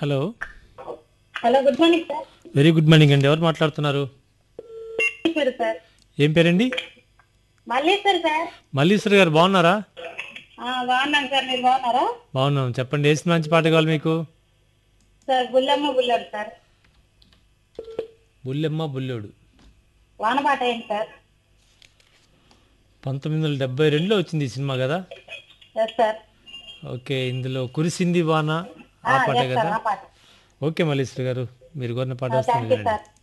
Hello. Hello, good morning sir. Very good morning అండి. ఎవరు మాట్లాడుతున్నారు? మల్లీశ్వరి సార్. ఏం పేరండి? మల్లీశ్వరి సార్. మల్లీశ్వరి గారు బాగున్నారా? బాగున్నాను సార్, మీరు బాగున్నారా? బాగున్నాం. చెప్పండి, ఏ సినిమా నుంచి పాట కావాలి మీకు? Sir Bullamma బుల్లడు sir. బుల్లెమ్మ బుల్లోడు వానపాట ఏంటి సార్? 1972లో వచ్చింది ఈ సినిమా కదా? Yes sir. ఓకే, ఇందులో కురిసింది వాన ఆ పాటే ఎస్ కదా? సార్, ఆ పాట. ఓకే మల్లీశ్వరి గారు, మీరు కోరిన పాట థ్యాంక్ వస్తుంది యూ కదండి. సార్.